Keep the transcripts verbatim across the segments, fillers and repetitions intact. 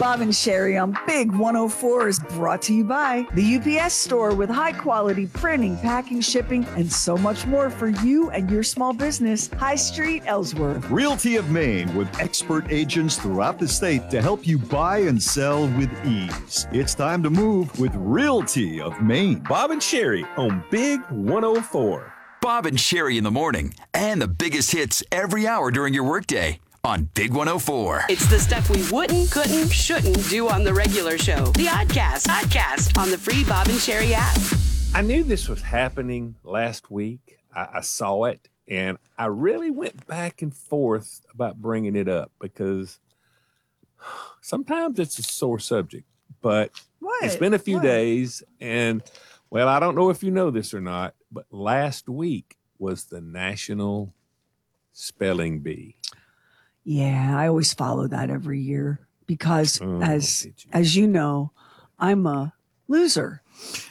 Bob and Sherry on Big one oh four is brought to you by the U P S store with high quality printing, packing, shipping, and so much more for you and your small business. High Street, Ellsworth. Realty of Maine with expert agents throughout the state to help you buy and sell with ease. It's time to move with Realty of Maine. Bob and Sherry on Big one oh four. Bob and Sherry in the morning and the biggest hits every hour during your workday on Big one oh four. It's the stuff we wouldn't, couldn't, shouldn't do on the regular show. The Oddcast, Oddcast on the free Bob and Sherry app. I knew this was happening last week. I, I saw it, and I really went back and forth about bringing it up because sometimes it's a sore subject, but What? it's been a few What? days, and, well, I don't know if you know this or not, but last week was the National Spelling Bee. Yeah, I always follow that every year because Oh, as did you? as you know, I'm a loser.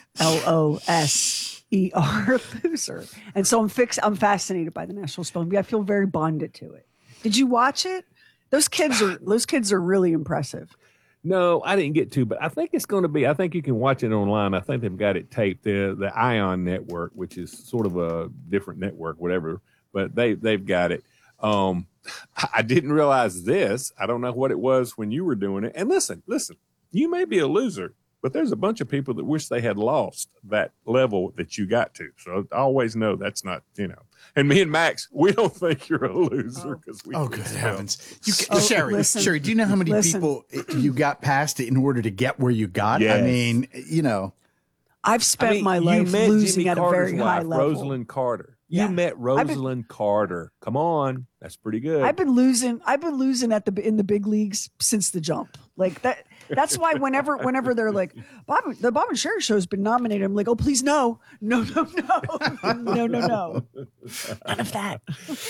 L O S E R loser. And so I'm fix I'm fascinated by the National Spelling Bee. I feel very bonded to it. Did you watch it? Those kids are those kids are really impressive. No, I didn't get to, but I think it's going to be, I think you can watch it online. I think they've got it taped. The the Ion Network, which is sort of a different network, whatever, but they, they've got it. Um, I didn't realize this. I don't know what it was when you were doing it. And listen, listen, you may be a loser, but there's a bunch of people that wish they had lost that level that you got to. So I always know that's not, you know. And me and Max, we don't think you're a loser because we. Oh, can good spell. heavens. You, ca- Oh, Sherry, listen. Sherry, do you know how many Listen. people you got past it in order to get where you got? I Yes. mean, you know. I've spent I mean, my you life met losing Jimmy at a Carter's very wife, high level. Rosalind Carter. You Yeah. met I've been- Rosalind Carter. Come on, that's pretty good. I've been losing. I've been losing at the in the big leagues since the jump. Like that. That's why whenever whenever they're like, Bob, the Bob and Sherry show has been nominated. I'm like, oh please no, no, no, no, no, no, no, none of that.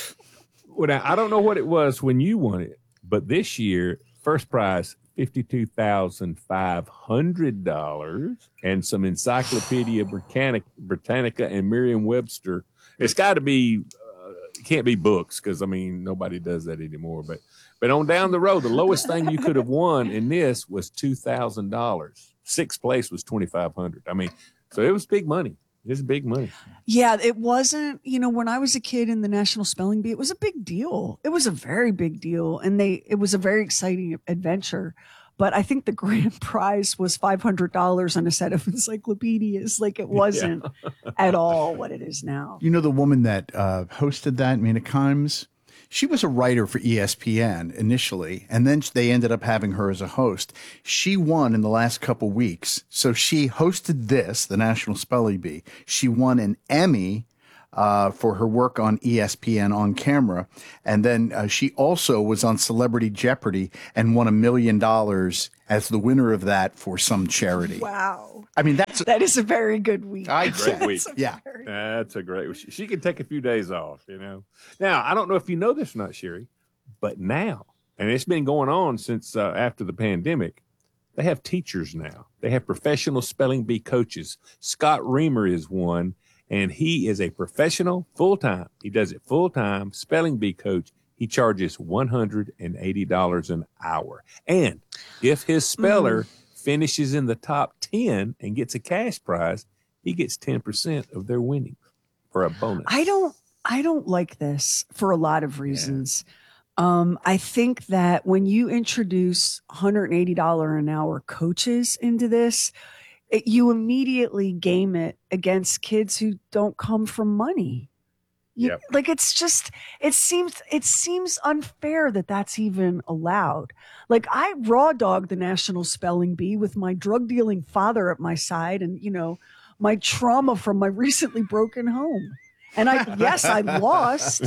Well, now, I don't know what it was when you won it, but this year, first prize fifty-two thousand five hundred dollars and some Encyclopedia Britannica, Britannica and Merriam-Webster. It's got to be. It can't be books because I mean nobody does that anymore. But but on down the road, the lowest thing you could have won in this was two thousand dollars. Sixth place was twenty five hundred. I mean, so it was big money. It was big money. Yeah, it wasn't. You know, when I was a kid in the National Spelling Bee, it was a big deal. It was a very big deal, and they it was a very exciting adventure. But I think the grand prize was five hundred dollars and a set of encyclopedias. Like it wasn't at all what it is now. You know the woman that uh, hosted that, Mina Kimes? She was a writer for E S P N initially, and then they ended up having her as a host. She won in the last couple weeks. So she hosted this, the National Spelling Bee. She won an Emmy uh, for her work on E S P N on camera. And then uh, she also was on Celebrity Jeopardy and won a million dollars as the winner of that for some charity. Wow. I mean, that's That is a very good week. I'd Great say. week. Yeah. That's a great. She, she can take a few days off, you know. Now I don't know if you know this or not, Sherry, but now, and it's been going on since uh, after the pandemic. They have teachers now. They have professional spelling bee coaches. Scott Reamer is one, and he is a professional full time. He does it full time. Spelling bee coach. He charges one hundred and eighty dollars an hour, and if his speller. Mm. finishes in the top ten and gets a cash prize, he gets ten percent of their winnings for a bonus. I don't I don't like this for a lot of reasons. Yeah. Um, I think that when you introduce one hundred eighty dollars an hour coaches into this, it, you immediately game it against kids who don't come from money. You, yep. Like it's just, it seems, it seems unfair that that's even allowed. Like I raw dogged the National Spelling Bee with my drug dealing father at my side and, you know, my trauma from my recently broken home. And I, yes, I lost,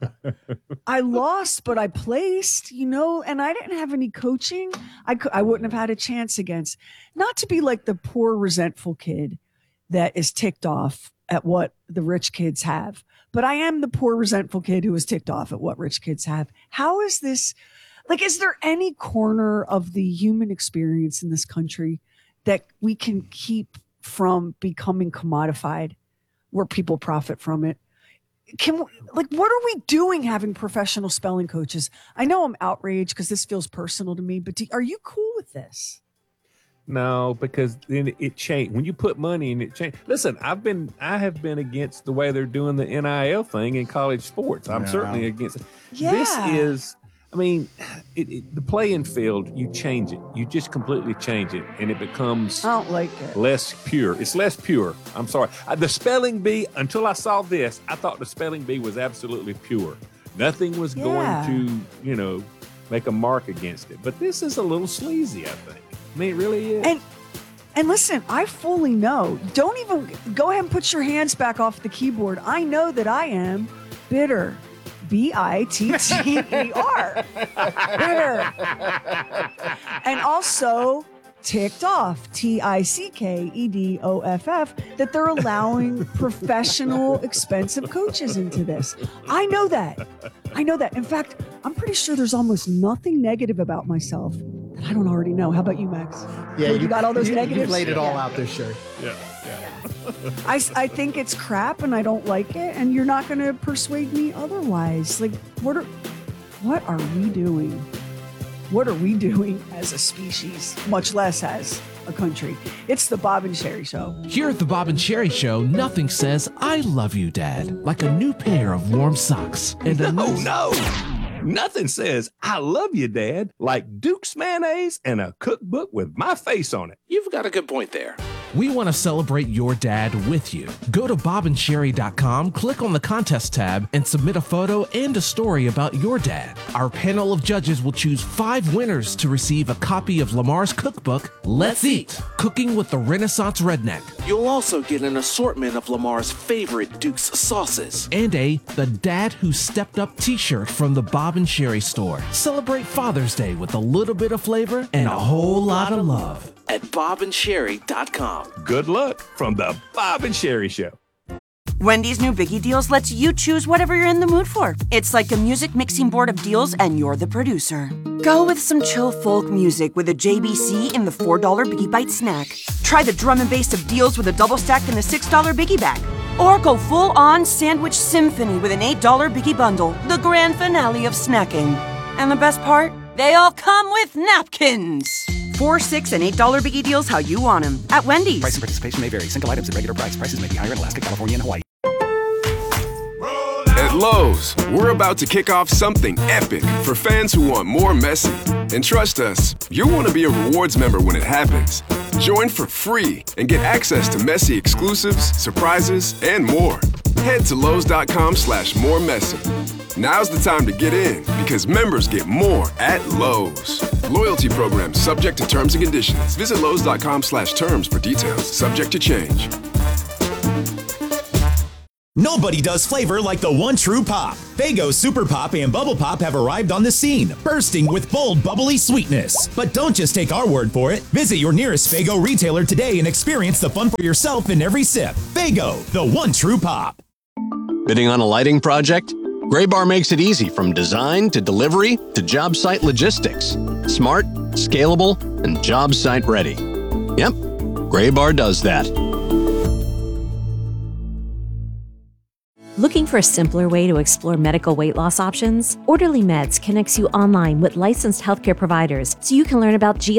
I lost, but I placed, you know, and I didn't have any coaching. I could, I wouldn't have had a chance against, not to be like the poor resentful kid that is ticked off at what the rich kids have. But I am the poor, resentful kid who was ticked off at what rich kids have. How is this? Like, is there any corner of the human experience in this country that we can keep from becoming commodified where people profit from it? can we, like, what are we doing having professional spelling coaches? I know I'm outraged because this feels personal to me, but do, are you cool with this? No, because then it, it changed. When you put money in it, change. Listen, I've been, I have been against the way they're doing the N I L thing in college sports. I'm Yeah. certainly against it. Yeah. This is, I mean, it, it, the playing field, you change it. You just completely change it, and it becomes I don't like it. less pure. It's less pure. I'm sorry. Uh, the spelling bee, until I saw this, I thought the spelling bee was absolutely pure. Nothing was Yeah. going to, you know, make a mark against it. But this is a little sleazy, I think. I mean, it really is. And and listen, I fully know. Don't even go ahead and put your hands back off the keyboard. I know that I am bitter. B I T T E R. Bitter. And also ticked off. T I C K E D O F F. That they're allowing professional, expensive coaches into this. I know that. I know that. In fact, I'm pretty sure there's almost nothing negative about myself that I don't already know. How about you, Max? Yeah, you, got all those you, negatives. You've laid it all Yeah. out there, Sherry. yeah, yeah. I, I think it's crap and I don't like it, and you're not going to persuade me otherwise. Like, what are what are we doing? What are we doing as a species, much less as a country? It's the Bob and Sherry Show. Here at the Bob and Sherry Show, nothing says "I love you, Dad" like a new pair of warm socks and a No, nice- no. Nothing says I love you, Dad, like Duke's mayonnaise and a cookbook with my face on it. You've got a good point there. We want to celebrate your dad with you. Go to bob and sherry dot com, click on the contest tab, and submit a photo and a story about your dad. Our panel of judges will choose five winners to receive a copy of Lamar's cookbook, Let's Eat, Cooking with the Renaissance Redneck, You'll also get an assortment of Lamar's favorite Duke's sauces. and a The Dad Who Stepped Up t-shirt from the Bob and Sherry store. Celebrate Father's Day with a little bit of flavor and a whole lot of love. At bob and sherry dot com. Good luck from the Bob and Sherry Show. Wendy's new Biggie Deals lets you choose whatever you're in the mood for. It's like a music mixing board of deals, and you're the producer. Go with some chill folk music with a J B C in the four dollar Biggie Bite snack. Try the drum and bass of deals with a double stack in the six dollar Biggie Bag. Or go full-on sandwich symphony with an eight dollar Biggie Bundle, the grand finale of snacking. And the best part? They all come with napkins. Four, six, and eight dollar Biggie Deals how you want them at Wendy's. Price and participation may vary. Single items at regular price. Prices may be higher in Alaska, California, and Hawaii. At Lowe's, we're about to kick off something epic for fans who want more messy. And trust us, you'll want to be a rewards member when it happens. Join for free and get access to messy exclusives, surprises, and more. Head to Lowe's.com slash more messy. Now's the time to get in because members get more at Lowe's. Loyalty program subject to terms and conditions. Visit Lowe's.com slash terms for details. Subject to change. Nobody does flavor like the one true pop. Faygo Super Pop and Bubble Pop have arrived on the scene, bursting with bold, bubbly sweetness. But don't just take our word for it. Visit your nearest Faygo retailer today and experience the fun for yourself in every sip. Faygo, the one true pop. Bidding on a lighting project? Graybar makes it easy from design to delivery to job site logistics. Smart, scalable, and job site ready. Yep, Graybar does that. Looking for a simpler way to explore medical weight loss options? Orderly Meds connects you online with licensed healthcare providers so you can learn about G